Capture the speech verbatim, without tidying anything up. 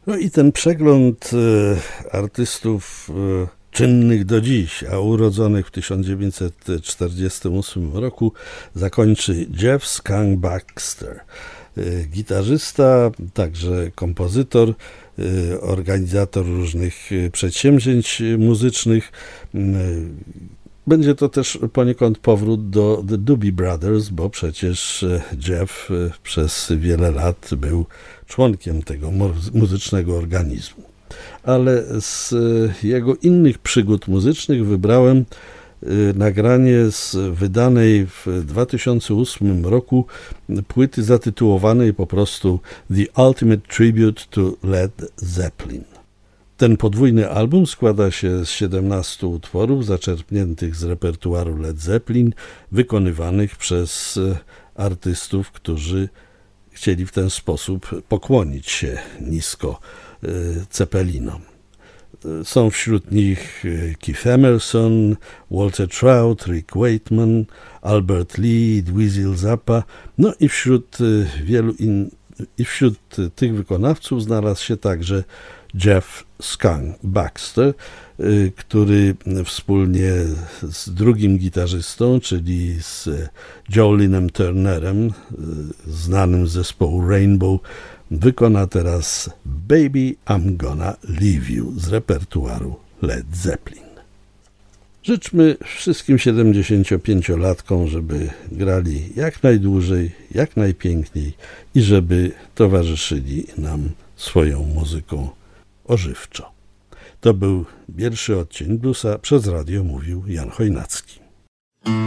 No i ten przegląd e, artystów e, czynnych do dziś, a urodzonych w tysiąc dziewięćset czterdziestym ósmym roku zakończy Jeff Skunk Baxter. E, gitarzysta, także kompozytor, e, organizator różnych przedsięwzięć muzycznych. E, Będzie to też poniekąd powrót do The Doobie Brothers, bo przecież Jeff przez wiele lat był członkiem tego muzycznego organizmu. Ale z jego innych przygód muzycznych wybrałem nagranie z wydanej w dwa tysiące ósmym roku płyty zatytułowanej po prostu The Ultimate Tribute to Led Zeppelin. Ten podwójny album składa się z siedemnastu utworów zaczerpniętych z repertuaru Led Zeppelin, wykonywanych przez artystów, którzy chcieli w ten sposób pokłonić się nisko Zeppelinom. Są wśród nich Keith Emerson, Walter Trout, Rick Wakeman, Albert Lee, Dweezil Zappa, no i wśród wielu in, i wśród tych wykonawców znalazł się także Jeff Skunk Baxter, który wspólnie z drugim gitarzystą, czyli z Jolinem Turnerem, znanym z zespołu Rainbow, wykona teraz Baby I'm Gonna Leave You z repertuaru Led Zeppelin. Życzmy wszystkim siedemdziesięciopięciolatkom, żeby grali jak najdłużej, jak najpiękniej i żeby towarzyszyli nam swoją muzyką ożywczo. To był pierwszy odcinek Bluesa, przez radio mówił Jan Chojnacki.